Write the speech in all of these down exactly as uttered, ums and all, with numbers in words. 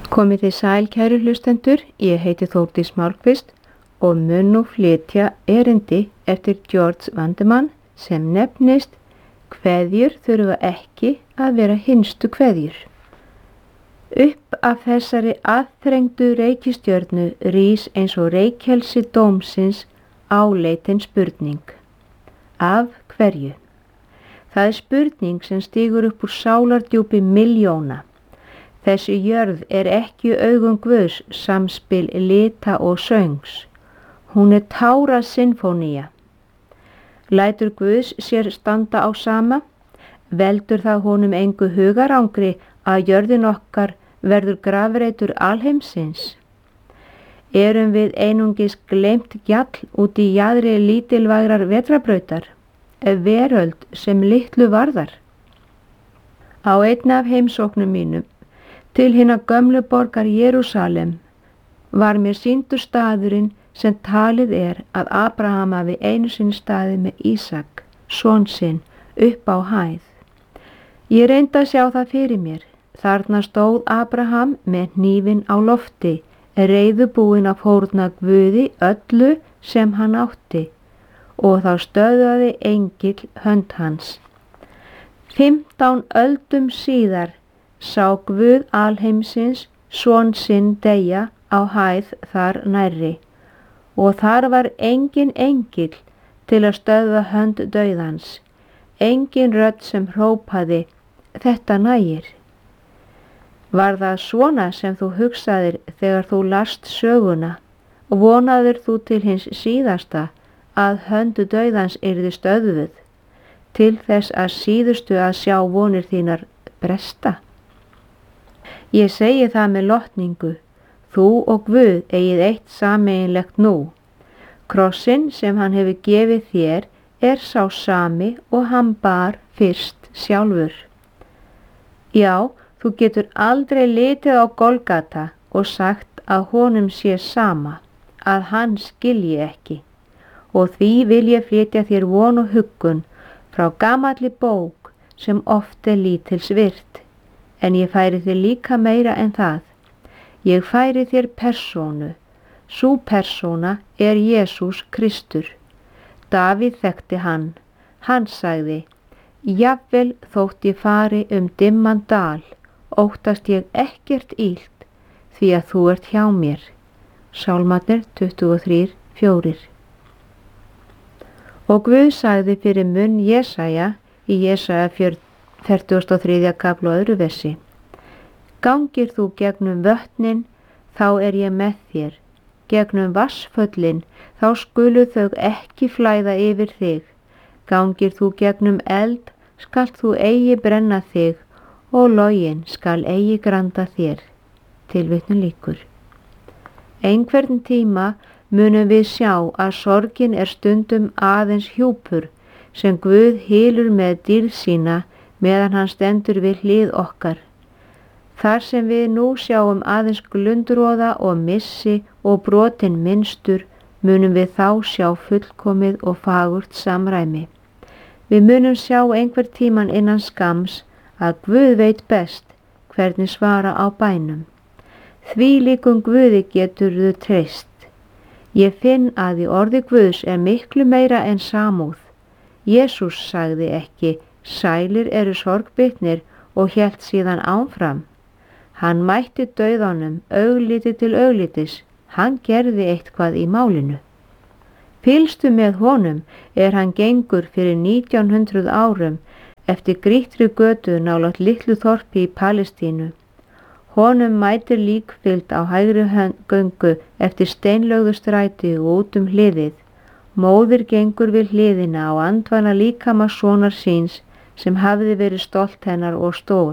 Komið þið sæl, kæru hlustendur, ég heiti Þórdís Málkvist og mun nú flytja erindi eftir George Vandemann sem nefnist Kveðjur þurfa ekki að vera hinstu kveðjur. Upp af þessari aðþrengdu reikistjörnu rís eins og reykhelsi dómsins áleitin spurning. Af hverju? Það er spurning sem stígur upp úr sálardjúpi milljóna. Þessi jörð er ekki augum Guðs samspil lita og söngs. Hún er tára sinfónía. Lætur Guðs sér standa á sama? Veldur það honum engu hugarangri að jörðin okkar verður grafreitur alheimsins? Erum við einungis gleymt gjall út í jaðri lítilvægrar vetrarbrautar, veröld sem litlu varðar? Á einn af heimsóknum mínum til hinna gömlu borgar Jerúsalem var mér sýndur staðurinn sem talið er að Abraham hafi einu sinni staðið með Ísak, son sinn, upp á hæð. Ég reyndi að sjá það fyrir mér. Þarna stóð Abraham með hnífinn á lofti, reiðubúinn að fórna Guði öllu sem hann átti, og þá stöðvaði engill hönd hans. Fimmtán öldum síðar sá Guð alheimsins son sinn deyja á hæð þar nærri, og þar var engin engill til að stöðva hönd dauðans, engin rödd sem hrópaði, þetta nægir. Var það svona sem þú hugsaðir þegar þú last söguna, og vonaðir þú til hins síðasta að hönd dauðans yrði stöðvuð, til þess að síðustu að sjá vonir þínar bresta? Ég segi það með lotningu, þú og Guð eigið eitt sameiginlegt nú. Krossinn sem hann hefur gefið þér er sá sami og hann bar fyrst sjálfur. Já, þú getur aldrei litið á Golgata og sagt að honum sé sama, að hann skilji ekki. Og því vil ég flytja þér von og huggun frá gamalli bók sem oft er lítils virt. En ég færi þér líka meira en það. Ég færi þér persónu. Sú persóna er Jesús Kristur. Davíð þekkti hann. Hann sagði, jafnvel þótt ég fari um dimman dal, óttast ég ekkert illt, því að þú ert hjá mér. Sálmarnir tuttugu og þrír, fjórir. Og Guð sagði fyrir munn Jesaja í Jesaja fertugasta og þriðja kafla og öðru versi. Gangir þú gegnum vötnin, þá er ég með þér. Gegnum vatnsföllin, þá skulu þau ekki flæða yfir þig. Gangir þú gegnum eld, skalt þú eigi brenna þig, og loginn skal eigi granda þér. Tilvitnun lýkur. Einhvern tíma munum við sjá að sorgin er stundum aðeins hjúpur sem Guð hylur með dýrð sína meðan hann stendur við hlið okkar. Þar sem við nú sjáum aðeins glundroða og missi og brotin minnstur, munum við þá sjá fullkomið og fagurt samræmi. Við munum sjá einhver tíman innan skams að Guð veit best hvernig svara á bænum. Þvílíkum Guði geturðu treyst. Ég finn að í orði Guðs er miklu meira en samúð. Jesús sagði ekki, sælir eru sorgbitnir og hélt síðan áfram. Hann mætti dauðanum augliti til auglitis, hann gerði eitthvað í málinu. Fylgstu með honum er hann gengur fyrir nítján hundruð árum eftir grýttri götu nálægt litlu þorpi í Palestínu. Honum mætir líkfylgd á hægri göngu eftir steinlögðu stræti og út um hliðið. Móðir gengur við hliðina á andvana líkama sonar síns sem hafði verið stolt hennar og stóð.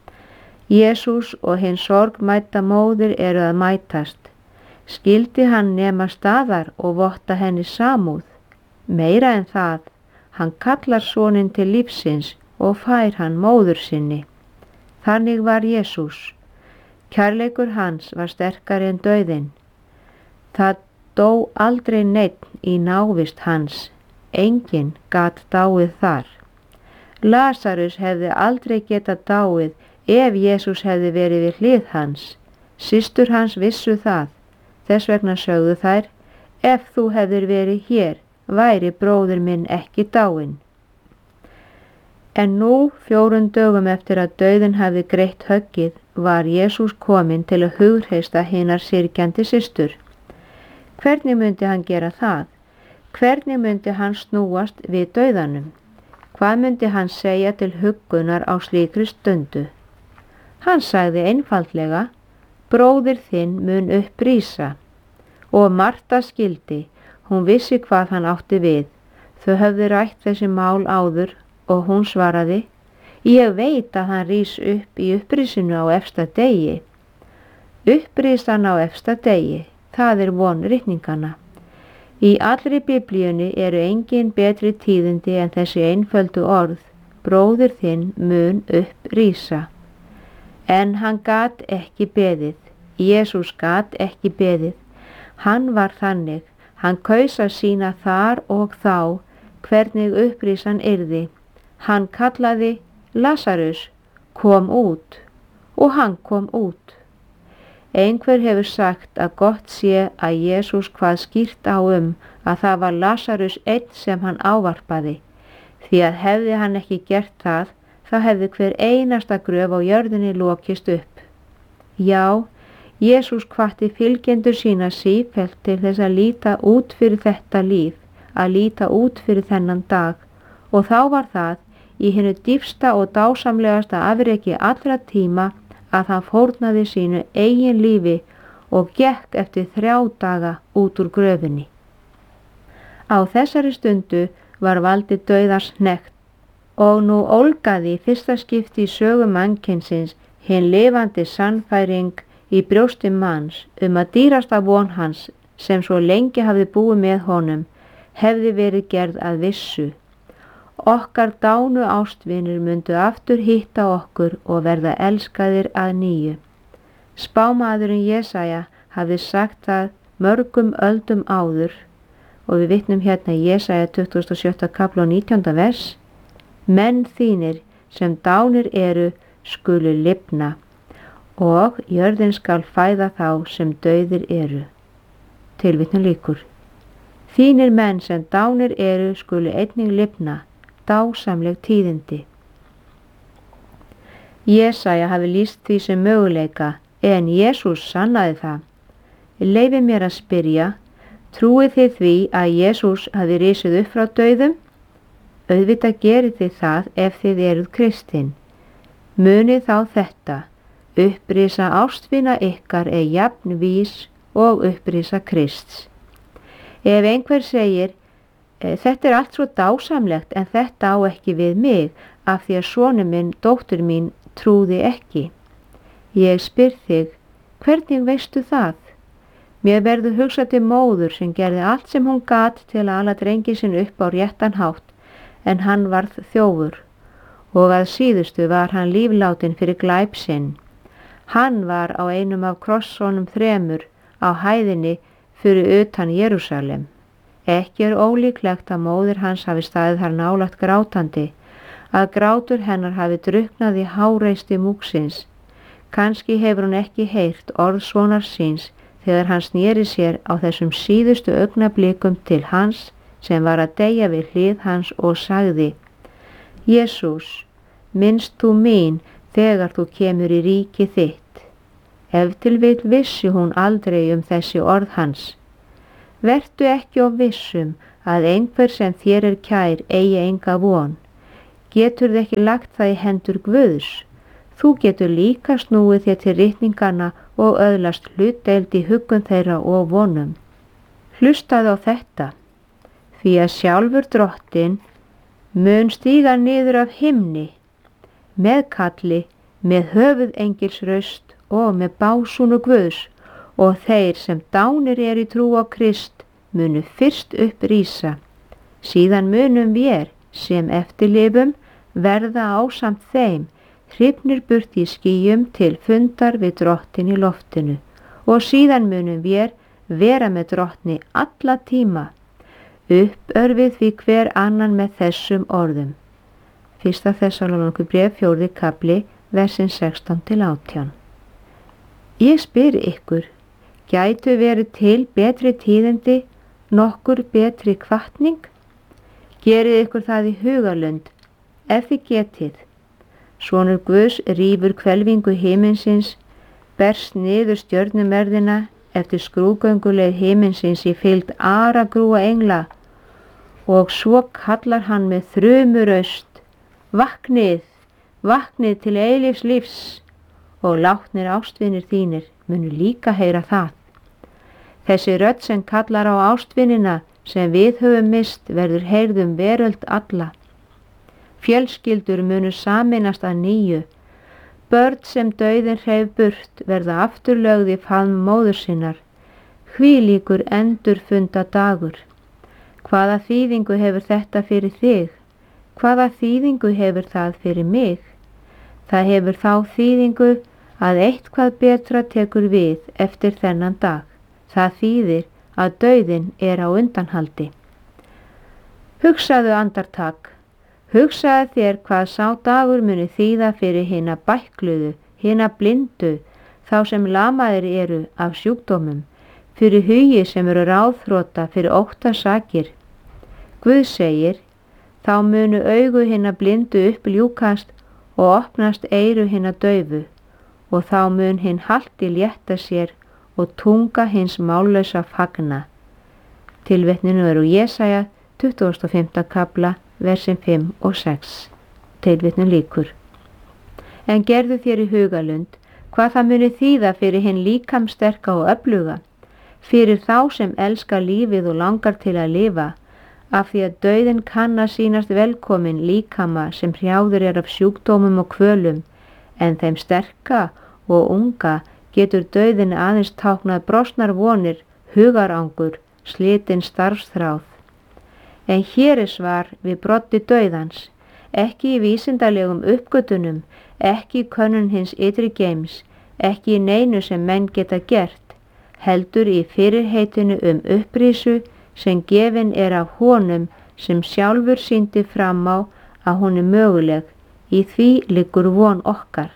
Jesús og hinn sorgmæta móðir eru að mætast. Skildi hann nema staðar og votta henni samúð. Meira en það, hann kallar soninn til lífsins og fær hann móður sinni. Þannig var Jesús. Kærleikur hans var sterkari en dauðinn. Það dó aldrei neinn í návist hans. Enginn gat dáið þar. Lazarus hefði aldrei getað dáið ef Jesús hefði verið við hlið hans. Systur hans vissu það, þess vegna sögðu þær, ef þú hefðir verið hér, væri bróðir minn ekki dáinn. En nú, fjórun dögum eftir að dauðinn hafði greitt höggið, var Jesús kominn til að hughreysta hinar syrgjandi systur. Hvernig myndi hann gera það? Hvernig myndi hann snúast við dauðanum? Hvað myndi hann segja til huggunar á slíkri stundu? Hann sagði einfaldlega, bróðir þinn mun upprísa. Og Marta skildi, hún vissi hvað hann átti við. Þau höfðu rætt þessi mál áður og hún svaraði, ég veit að hann rís upp í upprísinu á efsta degi. Upprísan á efsta degi, það er von ritninganna. Í allri biblíunni eru engin betri tíðindi en þessi einföldu orð, bróðir þinn mun upprísa. En hann gat ekki beðið, Jesús gat ekki beðið. Hann var þannig, hann kaus að sýna þar og þá hvernig upprísan yrði. Hann kallaði, Lasarus, kom út, og hann kom út. Einhver hefur sagt að gott sé að Jesús kvað skýrt á um að það var Lasarus einn sem hann ávarpaði, því að hefði hann ekki gert það, þá hefði hver einasta gröf á jörðinni lokist upp. Já, Jesús hvatti fylgjendur sína sífellt til þess að líta út fyrir þetta líf, að líta út fyrir þennan dag, og þá var það í hinu dýpsta og dásamlegasta afreki allra tíma að hann fórnaði sínu eigin lífi og gekk eftir þrjá daga út úr gröfinni. Á þessari stundu var valdið dauðans hnekkt og nú ólgaði í fyrsta skipti í sögu mannkynsins hin lifandi sannfæring í brjósti manns um að dýrasta von hans sem svo lengi hafði búið með honum hefði verið gerð að vissu. Okkar dánu ástvinir myndu aftur hitta okkur og verða elskaðir að nýju. Spámaðurinn Jesaja hafði sagt það mörgum öldum áður og við vitnum hérna í Jesaja tuttugasta og sjötta kafla og nítjánda vers. Menn þínir sem dánir eru skulu lifna og jörðin skal fæða þá sem dauðir eru. Tilvitnun lýkur. Þínir menn sem dánir eru skulu einnig lifna, dásamleg tíðindi. Jesaja hafi lýst því sem möguleika, en Jesús sannaði það. Leyfi mér að spyrja, trúið þið því að Jesús hafi risið upp frá dauðum? Auðvitað gerið þið það ef þið eruð kristin. Munið þá þetta, upprisa ástvina ykkar er jafn vís og upprisa Krists. Ef einhver segir, þetta er allt svo dásamlegt en þetta á ekki við mig af því að sonur minn, dóttur mín, trúði ekki. Ég spyr þig, hvernig veistu það? Mér verður hugsað til móður sem gerði allt sem hún gat til að ala drengi sinn upp á réttan hátt, en hann varð þjófur og að síðustu var hann líflátin fyrir glæp sinn. Hann var á einum af krossónum þremur á hæðinni fyrir utan Jerúsalem. Ekki er ólíklegt að móðir hans hafi staðið þar nálægt grátandi, að grátur hennar hafi drukknað í háreysti múksins. Kannski hefur hún ekki heyrt orð sonar síns þegar hann sneri sér á þessum síðustu augnablikum til hans sem var að deyja við hlið hans og sagði, Jesús, minnst þú mín þegar þú kemur í ríki þitt. Ef til vill vissi hún aldrei um þessi orð hans. Vertu ekki of vissum að einhver sem þér er kær eigi enga von. Getur þið ekki lagt það í hendur Guðs? Þú getur líka snúið þér til ritninganna og öðlast hlutdeild í huggun þeirra og vonum. Hlustaðu á þetta, því að sjálfur Drottinn mun stíga niður af himni, með kalli, með höfuðengils raust og með básúnu Guðs, og þeir sem dánir er í trú á Krist munu fyrst upp rísa. Síðan munum vér sem eftirlifum verða ásamt þeim, hrifnir burt í skýjum til fundar við Drottin í loftinu, og síðan munum vér vera með Drottni alla tíma, uppörfið því hver annan með þessum orðum. Fyrsta Þessalóníkubréf fjórði kafli, versin sextán til átján. Ég spyr ykkur, gætu verið til betri tíðindi, nokkur betri hvatning? Gerið ykkur það í hugarlund, ef þið getið. Sonur Guðs rífur hvelfingu himinsins, berst niður stjörnumerðina eftir skrúgönguleið himinsins í fylgd aragrúa engla og svo kallar hann með þrumuraust, vaknið, vaknið til eilífs lífs og látnir ástvinir þínir munu líka heyra það. Þessi rödd sem kallar á ástvinina sem við höfum mist verður heyrðum veröld alla. Fjölskyldur munu sameinast að nýju. Börn sem dauðin hreif burt verða afturlögð í faðm móður sinnar. Hvílíkur endurfunda dagur. Hvaða þýðingu hefur þetta fyrir þig? Hvaða þýðingu hefur það fyrir mig? Það hefur þá þýðingu að eitthvað betra tekur við eftir þennan dag. Það þýðir að dauðin er á undanhaldi. Hugsaðu andartak. Hugsaðu þér hvað sá dagur muni þýða fyrir hina bækluðu, hina blindu, þá sem lamaðir eru af sjúkdómum, fyrir hugi sem eru ráðþrota fyrir óttasakir. Guð segir, þá munu augu hina blindu uppljúkast og opnast eyru hina daufu, og þá mun hinn halti létta sér og tunga hins mállausa fagna. Tilvitninu eru Jesaja tuttugasta og fimmta kafla, versin fimm og sex. Tilvitnun lýkur. En gerðu þér í hugalund hvað það muni þýða fyrir hinn líkamsterka og öfluga, fyrir þá sem elska lífið og langar til að lifa, af því að dauðin kann að sýnast velkomin líkama sem hrjáður er af sjúkdómum og kvölum, en þeim sterka og unga getur dauðin aðeins táknað brostnar vonir, hugarangur, slitin starfsþráð. En hér er svar við broddi dauðans, ekki í vísindalegum uppgötunum, ekki í könnun hins ytri geims, ekki í neinu sem menn geta gert, heldur í fyrirheitinu um upprísu sem gefin er af honum sem sjálfur sýndi fram á að hún er möguleg, í því liggur von okkar.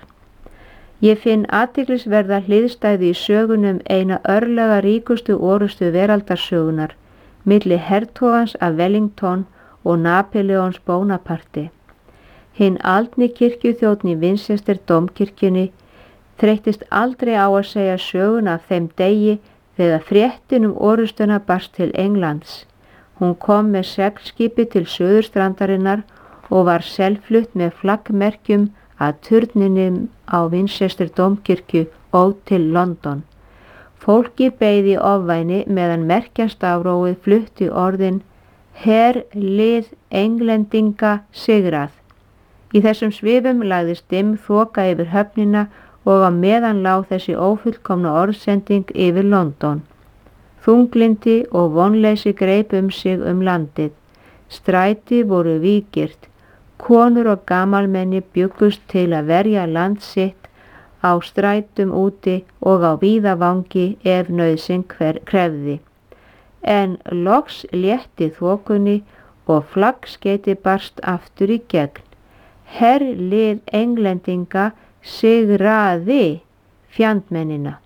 Ég finn athyglisverða hliðstæðu í sögunum eina örlega ríkustu orustu veraldarsögunar, milli hertogans af Wellington og Napoleons Bonaparte. Hinn aldni kirkjuþjónn í Winchester dómkirkjunni þreyttist aldrei á að segja söguna af þeim degi þegar fréttin um orustuna barst til Englands. Hún kom með seglskipi til suðurstrandarinnar og var selflutt með flaggmerkjum að turninum á Winchester dómkirkju og til London. Fólkið beið í ofvæni meðan merkjastafrófið flutti orðin Her lið englendinga sigrað. Í þessum svifum lagðist dimm þoka yfir höfnina og á meðan lá þessi ófullkomna orðsending yfir London. Þunglindi og vonleysi greip um sig um landið. Stræti voru vígirt. Konur og gamalmenni bjuggust til að verja land sitt á strætum úti og á víða vangi ef nauðsyn hver krefði. En loks létti þokunni og flaggskeiti barst aftur í gegn. Herlið englendinga sigraði fjandmennina.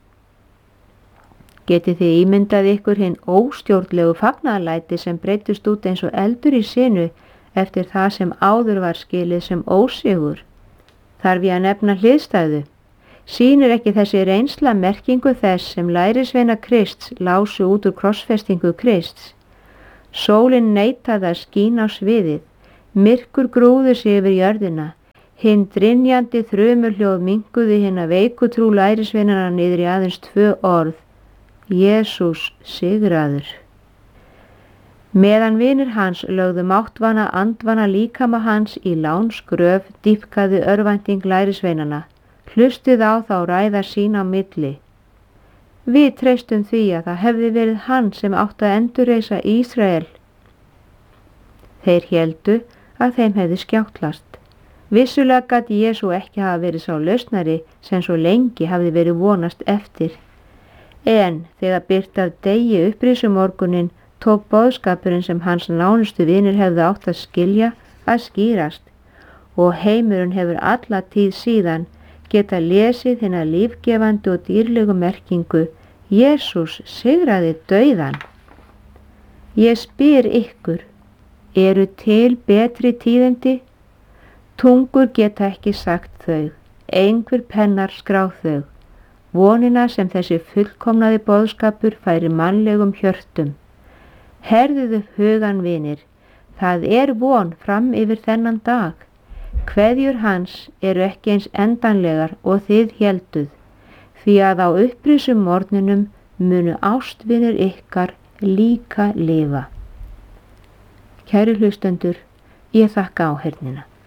Getið þið ímyndað ykkur hinn óstjórnlegu fagnaðarlæti sem breyttust út eins og eldur í sinu eftir það sem áður var skilið sem ósigur? Þarf ég að nefna hliðstæðu? Sýnir ekki þessi reynsla merkingu þess sem lærisveina Krists lásu út úr krossfestingu Krists? Sólin neitaði að skína á sviðið, myrkur grúðu sig yfir jörðina, hinn drynjandi þrumurhljóð minnkuðu hina veikutrú lærisveinana niður í aðeins tvö orð, Jesús sigraður. Meðan vinir hans lögðu máttvana andvana líkama hans í lánsgröf dýpkaði örvænting lærisveinana. Hlustið á þá ræða sín á milli. Við treystum því að það hefði verið hann sem átti að endurreisa Ísrael. Þeir héldu að þeim hefði skjáttlast. Vissulega gat Jesú ekki hafa verið sá lausnari sem svo lengi hafði verið vonast eftir. En þegar birtað degi upprisumorgunin tók boðskapurinn sem hans nánustu vinir hefðu átt að skilja að skýrast og heimurinn hefur alla tíð síðan geta lesið hina lífgefandi og dýrlegu merkingu Jesús sigraði dauðan. Ég spyr ykkur, eru til betri tíðindi? Tungur geta ekki sagt þau, einhver pennar skráð þau, vonina sem þessi fullkomnaði boðskapur færi mannlegum hjörtum. Herðuðu hugan vinir, það er von fram yfir þennan dag. Kveðjur hans eru ekki eins endanlegar og þið hélduð, því að á upprisum morgninum munu ástvinir ykkar líka lifa. Kæru hlustendur, ég þakka áheyrnina.